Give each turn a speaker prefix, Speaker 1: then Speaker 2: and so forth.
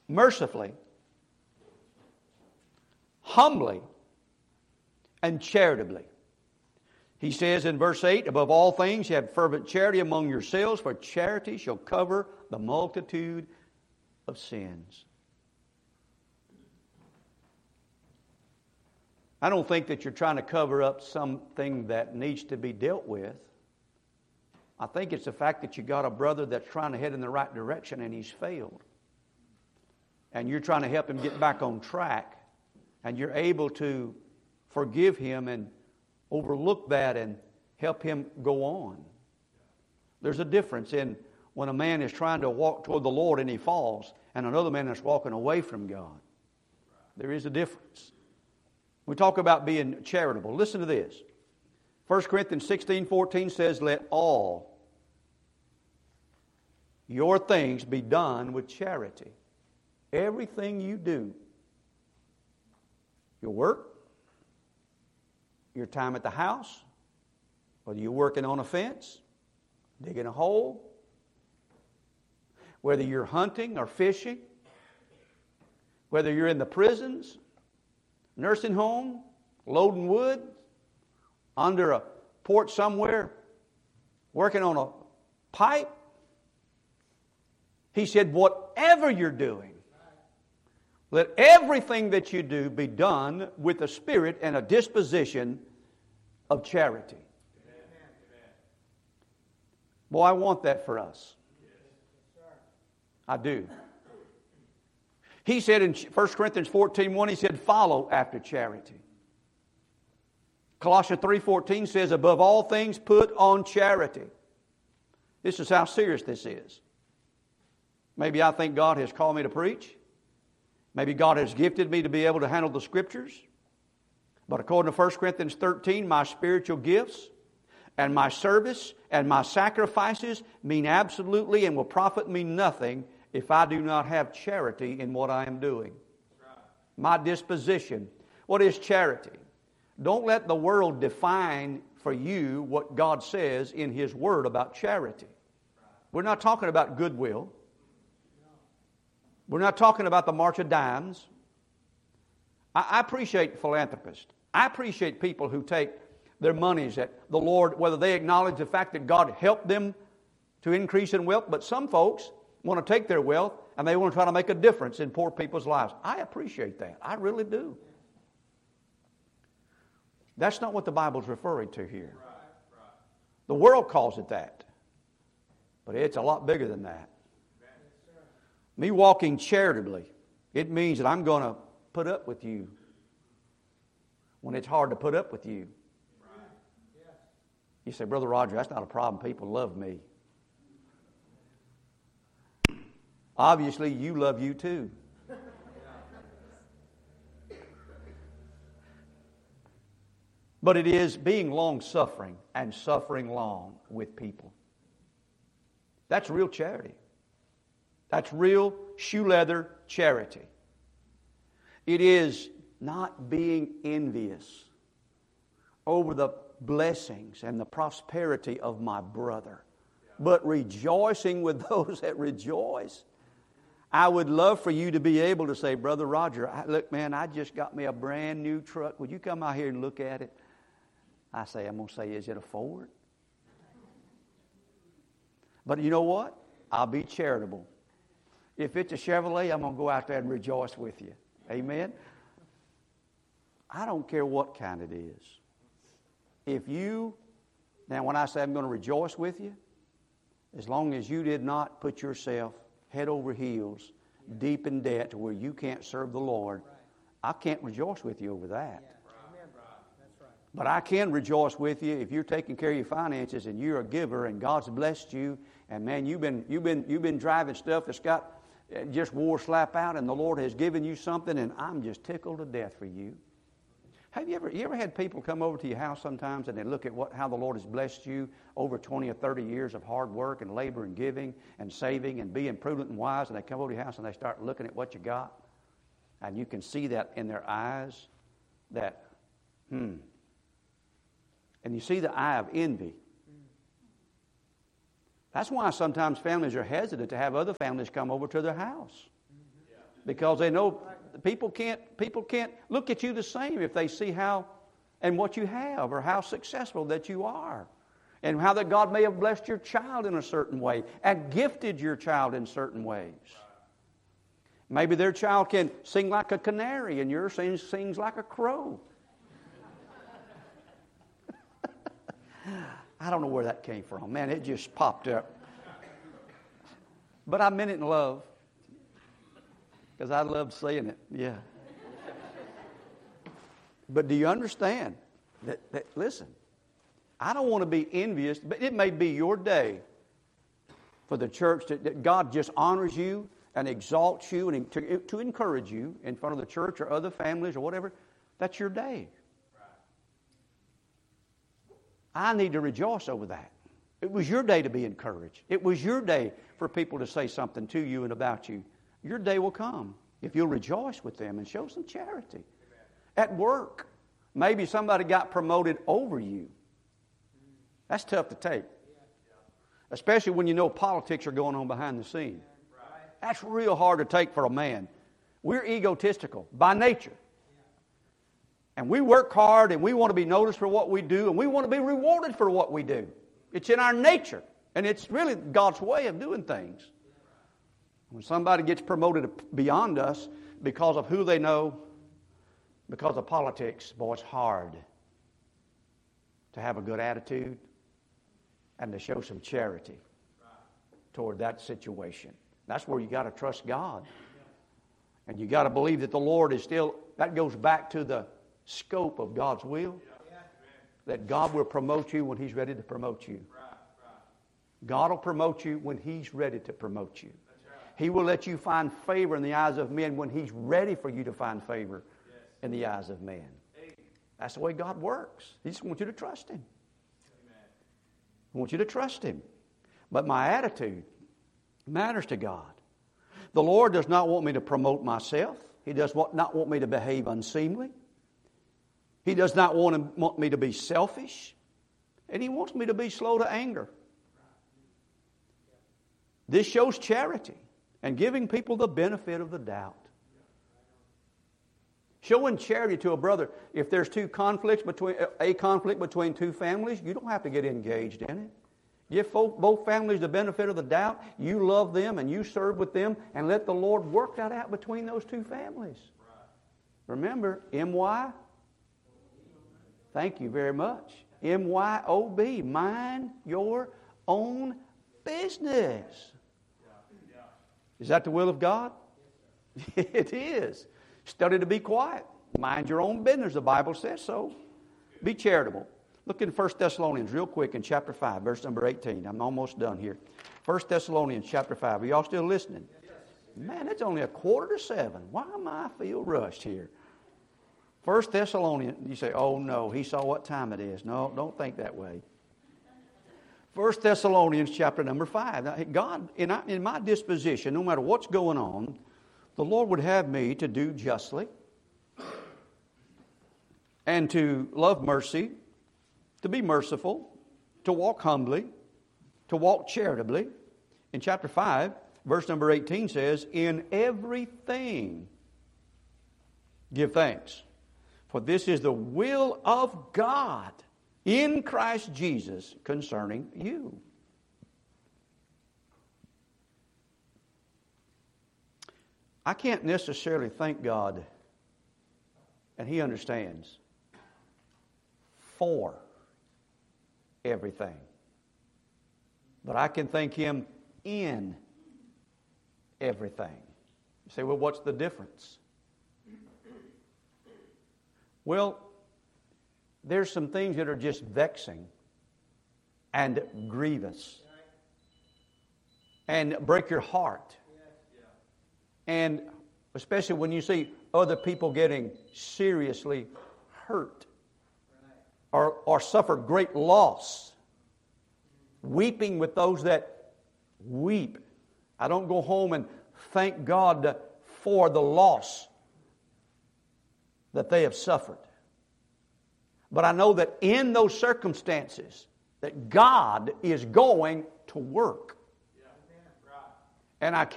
Speaker 1: mercifully, humbly, and charitably. He says in verse 8, above all things, you have fervent charity among yourselves, for charity shall cover the multitude of sins. I don't think that you're trying to cover up something that needs to be dealt with. I think it's the fact that you got a brother that's trying to head in the right direction and he's failed. And you're trying to help him get back on track. And you're able to forgive him and overlook that and help him go on. There's a difference in when a man is trying to walk toward the Lord and he falls, and another man is walking away from God. There is a difference. We talk about being charitable. Listen to this. 1 Corinthians 16:14 says, let all your things be done with charity. Everything you do, your work, your time at the house, whether you're working on a fence, digging a hole, whether you're hunting or fishing, whether you're in the prisons, nursing home, loading wood, under a porch somewhere, working on a pipe. He said, whatever you're doing, let everything that you do be done with a spirit and a disposition of charity. Boy, I want that for us. I do. He said in 1 Corinthians 14:1, he said, follow after charity. Colossians 3:14 says, above all things, put on charity. This is how serious this is. Maybe I think God has called me to preach. Maybe God has gifted me to be able to handle the Scriptures. But according to 1 Corinthians 13, my spiritual gifts and my service and my sacrifices mean absolutely and will profit me nothing if I do not have charity in what I am doing. My disposition. What is charity? Don't let the world define for you what God says in His Word about charity. We're not talking about goodwill. We're not talking about the March of Dimes. I appreciate philanthropists. I appreciate people who take their monies that the Lord, whether they acknowledge the fact that God helped them to increase in wealth, but some folks want to take their wealth and they want to try to make a difference in poor people's lives. I appreciate that. I really do. That's not what the Bible's referring to here. The world calls it that. But it's a lot bigger than that. Me walking charitably, it means that I'm going to put up with you when it's hard to put up with you. You say, Brother Roger, that's not a problem. People love me. Obviously, you love you too. But it is being long-suffering and suffering long with people. That's real charity. That's real shoe leather charity. It is not being envious over the blessings and the prosperity of my brother, but rejoicing with those that rejoice. I would love for you to be able to say, Brother Roger, look, man, I just got me a brand new truck. Would you come out here and look at it? I'm going to say, is it a Ford? But you know what? I'll be charitable. If it's a Chevrolet, I'm going to go out there and rejoice with you. Amen? I don't care what kind it is. Now when I say I'm going to rejoice with you, as long as you did not put yourself head over heels, deep in debt to where you can't serve the Lord, I can't rejoice with you over that. But I can rejoice with you if you're taking care of your finances and you're a giver and God's blessed you, and man, you've been driving stuff that's got just wore slap out, and the Lord has given you something, and I'm just tickled to death for you. Have you ever had people come over to your house sometimes and they look at how the Lord has blessed you over 20 or 30 years of hard work and labor and giving and saving and being prudent and wise, and they come over to your house and they start looking at what you got, and you can see that in their eyes, that and you see the eye of envy. That's why sometimes families are hesitant to have other families come over to their house. Because they know people can't look at you the same if they see how and what you have or how successful that you are. And how that God may have blessed your child in a certain way and gifted your child in certain ways. Maybe their child can sing like a canary and yours sings like a crow. I don't know where that came from. Man, it just popped up. But I meant it in love. Because I loved saying it. Yeah. But do you understand that listen, I don't want to be envious, but it may be your day for the church that God just honors you and exalts you and to encourage you in front of the church or other families or whatever. That's your day. I need to rejoice over that. It was your day to be encouraged. It was your day for people to say something to you and about you. Your day will come if you'll rejoice with them and show some charity. At work, maybe somebody got promoted over you. That's tough to take. Especially when you know politics are going on behind the scene. That's real hard to take for a man. We're egotistical by nature. And we work hard and we want to be noticed for what we do and we want to be rewarded for what we do. It's in our nature. And it's really God's way of doing things. When somebody gets promoted beyond us because of who they know, because of politics, boy, it's hard to have a good attitude and to show some charity toward that situation. That's where you got to trust God. And you got to believe that the Lord is still, that goes back to the scope of God's will. That God will promote you when He's ready to promote you. God will promote you when He's ready to promote you. He will let you find favor in the eyes of men when He's ready for you to find favor in the eyes of men. That's the way God works. He just wants you to trust Him. I want you to trust Him. But my attitude matters to God. The Lord does not want me to promote myself. He does not want me to behave unseemly. He does not want me to be selfish. And He wants me to be slow to anger. This shows charity and giving people the benefit of the doubt. Showing charity to a brother. If there's a conflict between two families, you don't have to get engaged in it. Give both families the benefit of the doubt. You love them and you serve with them and let the Lord work that out between those two families. Remember, M-Y? Thank you very much. M-Y-O-B. Mind your own business. Is that the will of God? It is. Study to be quiet. Mind your own business. The Bible says so. Be charitable. Look in 1 Thessalonians real quick in chapter 5, verse number 18. I'm almost done here. 1 Thessalonians chapter 5. Are y'all still listening? Man, it's only 6:45. Why am I feel rushed here? 1 Thessalonians, you say, oh no, he saw what time it is. No, don't think that way. 1 Thessalonians chapter number 5. Now, God, in my disposition, no matter what's going on, the Lord would have me to do justly and to love mercy, to be merciful, to walk humbly, to walk charitably. In chapter 5, verse number 18 says, in everything give thanks, for this is the will of God in Christ Jesus concerning you. I can't necessarily thank God, and He understands, for everything. But I can thank Him in everything. You say, well, what's the difference? Well, there's some things that are just vexing and grievous and break your heart. And especially when you see other people getting seriously hurt or suffer great loss. Weeping with those that weep. I don't go home and thank God for the loss that they have suffered. But I know that in those circumstances that God is going to work. And I